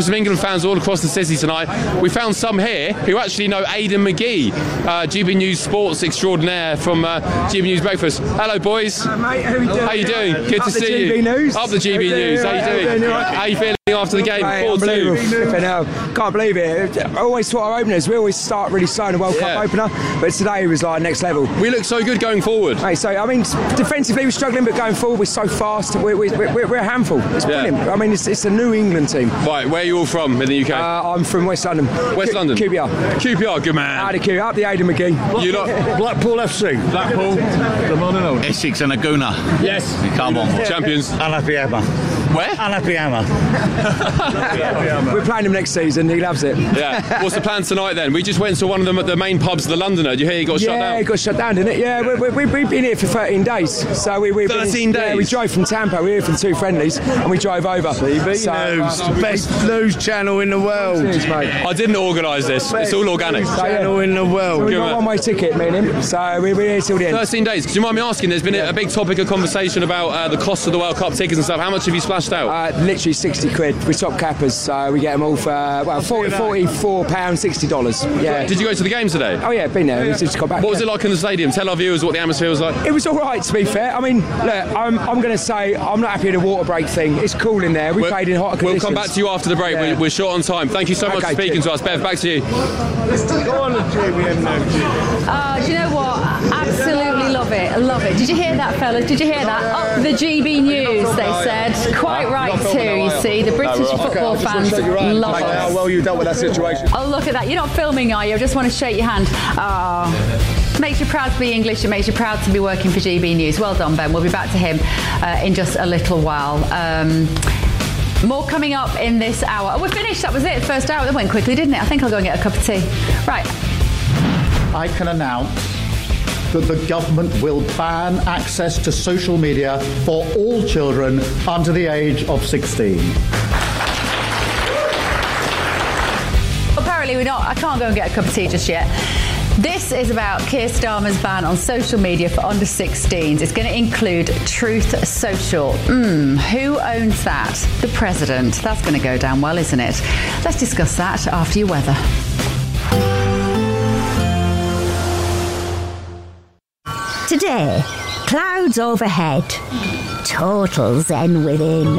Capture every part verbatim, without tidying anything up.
some England fans all across the city tonight. We found some here who actually know Aidan McGee, uh, G B News sports extraordinaire from uh, G B News Breakfast. Hello, boys. Hello, mate. How are you doing? How you doing? Good Up to the see G B you. News. Up the G B News. How you doing? How you feeling after the game? four two. Can't believe it. I always thought our openers, we always start really slow in the World Yeah. Cup opener, but today was like next level. We look so good going forward. Mate, so, I mean, defensively we're struggling, but going forward we're so fast. We're, we're, we're, we're a handful. It's Yeah. brilliant. I mean, it's, it's a New England team. Right, where are you all from in the U K? Uh, I'm from West London. West Q- London? Q B R. Q P R, good man. Out of Q, up the Aidan McGee. You lot, Blackpool F C. Blackpool, The one and only. Essex and Aguna. yes, Come on. champions. Unhappy Hammer. Where? Unhappy Hammer. We're playing him next season. He loves it. Yeah. What's the plan tonight then? We just went to one of them at the main pubs of the Londoner. Did you hear he got shut Yeah, down? it got shut down, didn't it? Yeah, we, we, we've been here for thirteen days. So we, we've thirteen been, days? Yeah, we drove from Tampa. We were here for two friendlies, and we drove over. T V So, uh, News. Best news channel in the world. Cheers, mate. I didn't organise this. It's all organic. So, yeah. Channel in the We world. Good got man. one way ticket, me and him. So we, we're here till the end. thirteen days. Do you mind me asking? There's been a, a big topic of conversation about uh, the cost of the World Cup tickets and stuff. How much have you splashed out? Uh, literally sixty quid. We're top cappers, so we get them all for uh, well, forty, forty-four pounds, sixty dollars. Yeah. Did you go to the game today? Oh yeah, been there. We just got back. What was yeah. it like in the stadium? Tell our viewers what the atmosphere was like. It was all right, to be fair. I mean, look, I'm, I'm going to say I'm not happy with the water break thing. It's cool in there. We We'll- played in hot We'll conditions. come back to you after the break. Yeah. We're, we're short on time. Thank you so much Okay, for speaking cheers. to us. Bev, back to you. Go on the G B M now. Oh, do you know what? Absolutely love it. I love it. Did you hear that, fellas? Did you hear that? Up the G B News, they said. Quite right too, you see. The British football fans love How us. well you dealt with that situation. Oh, look at that. You're not filming, are you? I just want to shake your hand. Oh. Makes you proud to be English. It makes you proud to be working for G B News. Well done, Ben. We'll be back to him uh, in just a little while. Um, more coming up in this hour. Oh, we're finished. That was it. First hour. That went quickly, didn't it? I think I'll go and get a cup of tea. Right. I can announce that the government will ban access to social media for all children under the age of sixteen. Apparently we're not. I can't go and get a cup of tea just yet. This is about Keir Starmer's ban on social media for under sixteens. It's going to include Truth Social. Mm, who owns that? The president. That's going to go down well, isn't it? Let's discuss that after your weather. Today, clouds overhead, total zen within.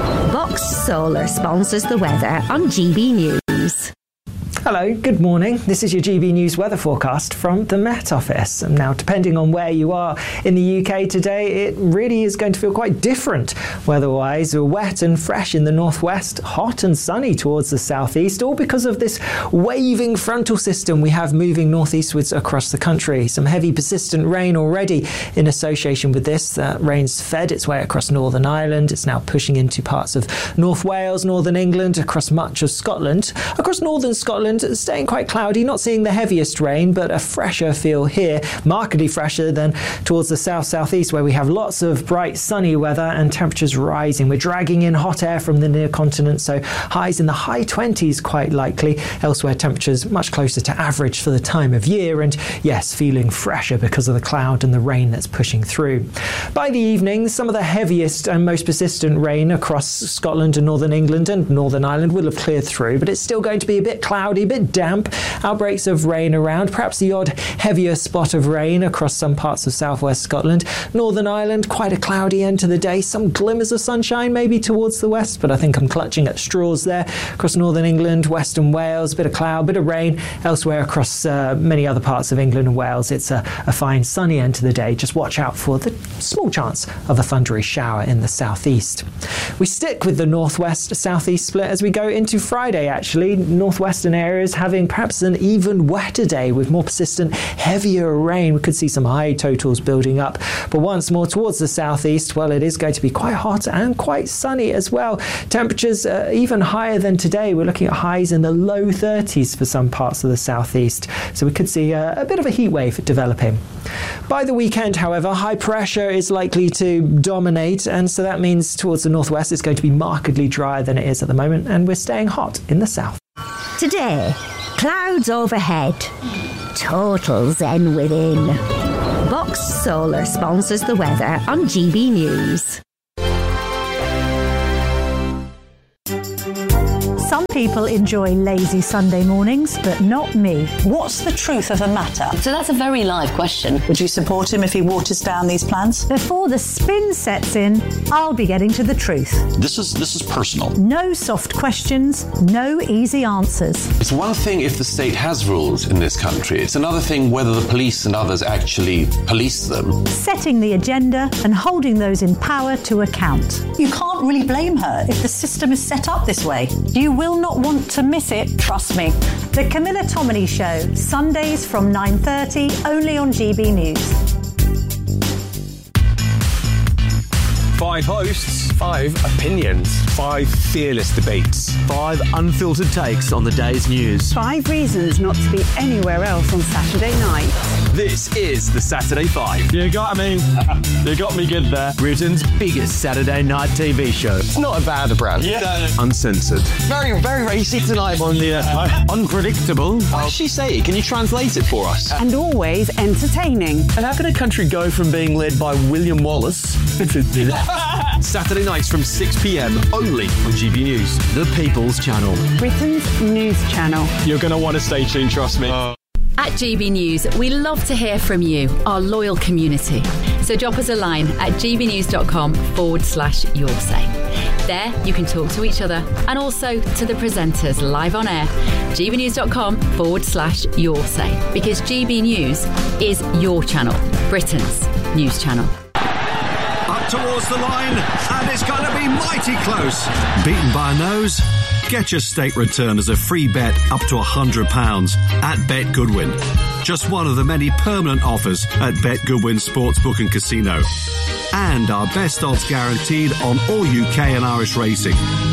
Box Solar sponsors the weather on G B News. Hello, good morning. This is your G B News weather forecast from the Met Office. Now, depending on where you are in the U K today, it really is going to feel quite different weather-wise. Wet and fresh in the northwest, hot and sunny towards the southeast, all because of this waving frontal system we have moving northeastwards across the country. Some heavy persistent rain already in association with this. That rain's fed its way across Northern Ireland. It's now pushing into parts of North Wales, Northern England, across much of Scotland. Across northern Scotland, staying quite cloudy, not seeing the heaviest rain, but a fresher feel here, markedly fresher than towards the south southeast, where we have lots of bright sunny weather and temperatures rising. We're dragging in hot air from the near continent, so highs in the high twenties quite likely. Elsewhere, temperatures much closer to average for the time of year, and yes, feeling fresher because of the cloud and the rain that's pushing through. By the evening, some of the heaviest and most persistent rain across Scotland and Northern England and Northern Ireland will have cleared through, but it's still going to be a bit cloudy, a bit damp, outbreaks of rain around, perhaps the odd heavier spot of rain across some parts of southwest Scotland. Northern Ireland, quite a cloudy end to the day, some glimmers of sunshine maybe towards the west, but I think I'm clutching at straws there. Across Northern England, Western Wales, bit of cloud, bit of rain. Elsewhere across uh, many other parts of England and Wales, it's a, a fine sunny end to the day. Just watch out for the small chance of a thundery shower in the southeast. We stick with the northwest southeast split as we go into Friday, actually. Northwestern areas having perhaps an even wetter day with more persistent, heavier rain. We could see some high totals building up. But once more towards the southeast, well, it is going to be quite hot and quite sunny as well. Temperatures uh, even higher than today. We're looking at highs in the low thirties for some parts of the southeast. So we could see a, a bit of a heat wave developing. By the weekend, however, high pressure is likely to dominate, and so that means towards the northwest it's going to be markedly drier than it is at the moment, and we're staying hot in the south. Today, clouds overhead, total zen within. Box Solar sponsors the weather on G B News. Some people enjoy lazy Sunday mornings, but not me. What's the truth of the matter? So that's a very live question. Would you support him if he waters down these plans? Before the spin sets in, I'll be getting to the truth. This is this is personal. No soft questions, no easy answers. It's one thing if the state has rules in this country. It's another thing whether the police and others actually police them. Setting the agenda and holding those in power to account. You can't really blame her if the system is set up this way. You will not want to miss it, trust me. The Camilla Tominey Show, Sundays from nine thirty, only on G B News. Five hosts, five opinions, five fearless debates, five unfiltered takes on the day's news. Five reasons not to be anywhere else on Saturday night. This is the Saturday Five. You got me. You got me good there. Britain's biggest Saturday night T V show. It's not a bad brand. Yeah. Uncensored. Very, very racy tonight. On the uh, unpredictable. What did she say? Can you translate it for us? And always entertaining. And how can a country go from being led by William Wallace to Saturday nights from six p.m. only on G B News, the People's Channel. Britain's news channel. You're going to want to stay tuned, trust me. Uh. At G B News, we love to hear from you, our loyal community. So drop us a line at gbnews.com forward slash your say. There, you can talk to each other and also to the presenters live on air. gbnews.com forward slash your say. Because G B News is your channel, Britain's news channel. Towards the line, and it's going to be mighty close. Beaten by a nose? Get your stake return as a free bet up to one hundred pounds at Bet Goodwin. Just one of the many permanent offers at Bet Goodwin Sportsbook and Casino. And our best odds guaranteed on all U K and Irish racing.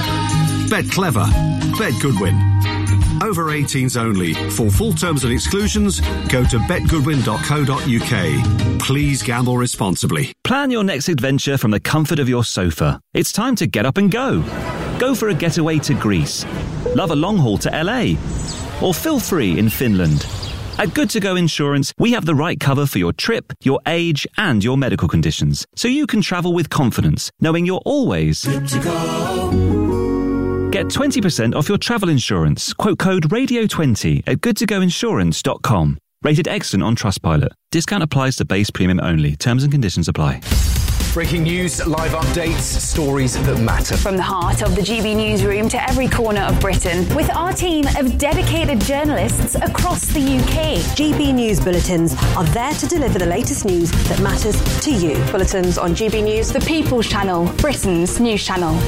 Bet clever. Bet Goodwin. Over eighteens only. For full terms and exclusions, go to bet goodwin dot co dot u k. Please gamble responsibly. Plan your next adventure from the comfort of your sofa. It's time to get up and go. Go for a getaway to Greece. Love a long haul to L A. Or feel free in Finland. At Good To Go Insurance, we have the right cover for your trip, your age, and your medical conditions, so you can travel with confidence, knowing you're always good to go. Get twenty percent off your travel insurance. Quote code radio twenty at good to go insurance dot com. Rated excellent on Trustpilot. Discount applies to base premium only. Terms and conditions apply. Breaking news, live updates, stories that matter. From the heart of the G B newsroom to every corner of Britain, with our team of dedicated journalists across the U K. G B News Bulletins are there to deliver the latest news that matters to you. Bulletins on G B News, the People's Channel, Britain's news channel.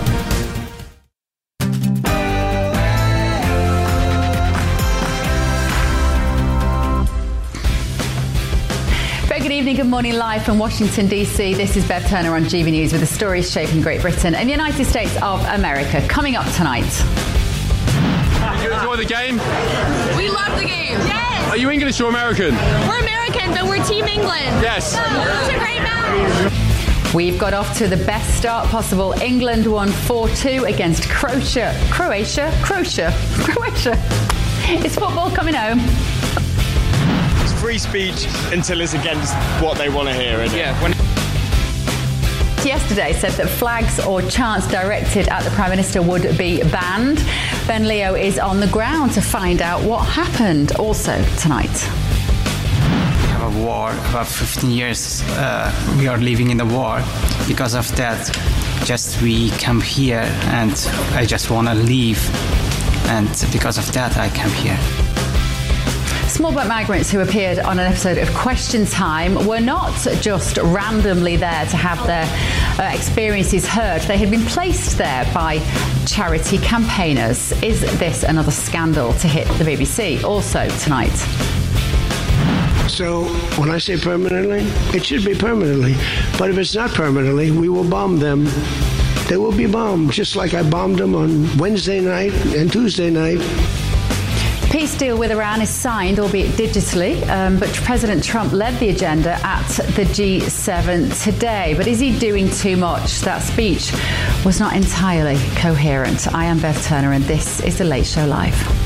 Good evening, good morning, live from Washington, D C. This is Bev Turner on G B News with the stories shaping Great Britain and the United States of America. Coming up tonight. Did you enjoy the game? We love the game. Yes. Are you English or American? We're American, but we're Team England. Yes. Oh, it was a great match. We've got off to the best start possible. England won four two against Croatia. Croatia? Croatia? Croatia. Is football coming home? Free speech until it's against what they want to hear, isn't it? Yeah. When- Yesterday said that flags or chants directed at the Prime Minister would be banned. Ben Leo is on the ground to find out what happened also tonight. We have a war, about fifteen years uh, we are living in the war. Because of that, just we come here and I just want to leave. And because of that, I come here. Small boat migrants who appeared on an episode of Question Time were not just randomly there to have their uh, experiences heard. They had been placed there by charity campaigners. Is this another scandal to hit the B B C? Also tonight. So when I say permanently, it should be permanently. But if it's not permanently, we will bomb them. They will be bombed, just like I bombed them on Wednesday night and Tuesday night. Peace deal with Iran is signed, albeit digitally, um, but President Trump led the agenda at the G seven today. But is he doing too much? That speech was not entirely coherent. I am Bev Turner, and this is The Late Show Live.